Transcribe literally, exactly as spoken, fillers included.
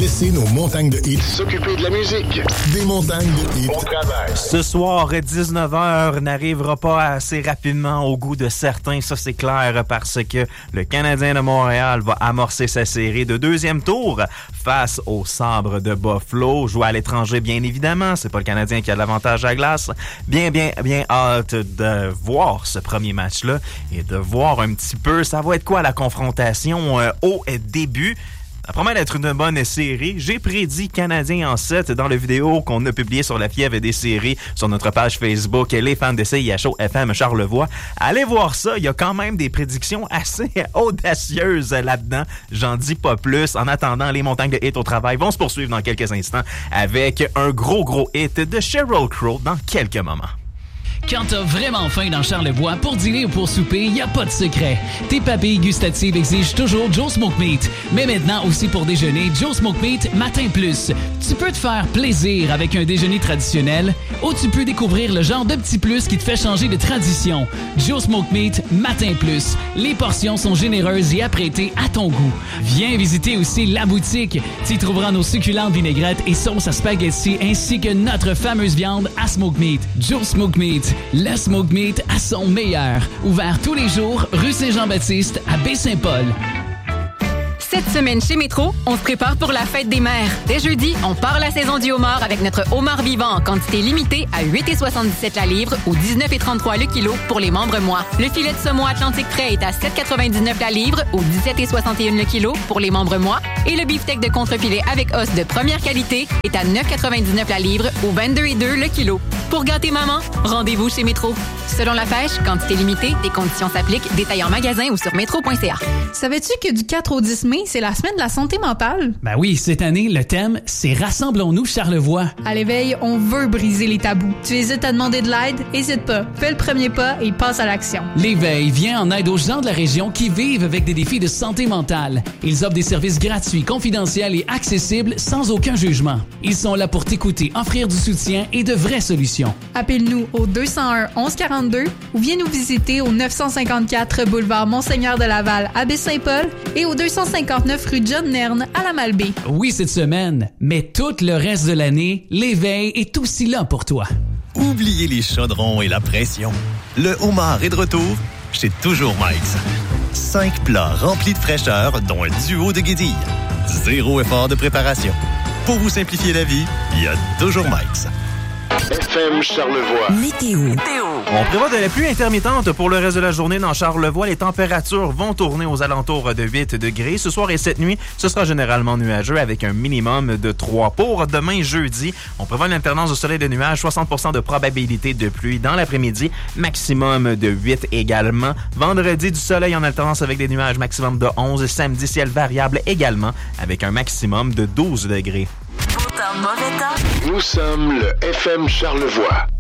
laisser nos montagnes de hits s'occuper de la musique. Des montagnes de hits Au travail. Ce soir, dix-neuf heures n'arrivera pas assez rapidement au goût de certains, ça c'est clair, parce que le Canadien de Montréal va amorcer sa série de deuxième tour face au Sabre de Buffalo. Jouer à l'étranger, bien évidemment, c'est pas le Canadien qui a l'avantage à la glace. Bien, bien, bien hâte de voir ce premier match-là et de voir un petit peu, ça va être quoi la confrontation euh, au début. Ça promet d'être une bonne série. J'ai prédit Canadien en sept dans la vidéo qu'on a publiée sur la fièvre des séries sur notre page Facebook, les fans de C I H O F M Charlevoix. Allez voir ça, il y a quand même des prédictions assez audacieuses là-dedans. J'en dis pas plus. En attendant, les montagnes de hits au travail vont se poursuivre dans quelques instants avec un gros gros hit de Sheryl Crow dans quelques moments. Quand t'as vraiment faim dans Charlevoix, pour dîner ou pour souper, y a pas de secret. Tes papilles gustatives exigent toujours Joe Smoke Meat. Mais maintenant aussi pour déjeuner, Joe Smoke Meat Matin Plus. Tu peux te faire plaisir avec un déjeuner traditionnel ou tu peux découvrir le genre de petit plus qui te fait changer de tradition. Joe Smoke Meat Matin Plus. Les portions sont généreuses et apprêtées à ton goût. Viens visiter aussi la boutique. Tu y trouveras nos succulentes vinaigrettes et sauces à spaghetti ainsi que notre fameuse viande à Smoke Meat. Joe Smoke Meat. Le Smoke Meat à son meilleur. Ouvert tous les jours, rue Saint-Jean-Baptiste, à Baie-Saint-Paul. Cette semaine chez Métro, on se prépare pour la fête des mères. Dès jeudi, on part la saison du homard avec notre homard vivant en quantité limitée à huit virgule soixante-dix-sept la livre ou dix-neuf virgule trente-trois le kilo pour les membres mois. Le filet de saumon Atlantique frais est à sept virgule quatre-vingt-dix-neuf la livre ou dix-sept virgule soixante et un le kilo pour les membres mois. Et le beefsteak de contrefilet avec os de première qualité est à neuf virgule quatre-vingt-dix-neuf la livre ou vingt-deux virgule deux le kilo. Pour gâter maman, rendez-vous chez Métro. Selon la pêche, quantité limitée, des conditions s'appliquent, détail en magasin ou sur métro point c a. Savais-tu que du quatre au dix mai, c'est la semaine de la santé mentale? Ben oui, cette année, le thème, c'est Rassemblons-nous Charlevoix. À l'éveil, on veut briser les tabous. Tu hésites à demander de l'aide? Hésite pas. Fais le premier pas et passe à l'action. L'éveil vient en aide aux gens de la région qui vivent avec des défis de santé mentale. Ils offrent des services gratuits, confidentiels et accessibles sans aucun jugement. Ils sont là pour t'écouter, offrir du soutien et de vraies solutions. Appelle-nous au deux zéro un onze quarante-deux ou viens nous visiter au neuf cent cinquante-quatre boulevard Monseigneur de Laval à Baie-Saint-Paul et au deux cent cinquante-neuf rue John Nerne à la Malbaie. Oui, cette semaine, mais tout le reste de l'année, l'éveil est aussi là pour toi. Oubliez les chaudrons et la pression. Le homard est de retour chez Toujours Mike's. Cinq plats remplis de fraîcheur, dont un duo de guédilles. Zéro effort de préparation. Pour vous simplifier la vie, il y a Toujours Mike's. F M Charlevoix. Météo. Météo. On prévoit de la pluie intermittente pour le reste de la journée dans Charlevoix. Les températures vont tourner aux alentours de huit degrés. Ce soir et cette nuit, ce sera généralement nuageux avec un minimum de trois. Pour demain jeudi, on prévoit une alternance de soleil et de nuages, soixante pour cent de probabilité de pluie dans l'après-midi, maximum de huit également. Vendredi, du soleil en alternance avec des nuages, maximum de onze. Samedi, ciel variable également avec un maximum de douze degrés. Beau temps, mauvais temps. Nous sommes le F M Charlevoix.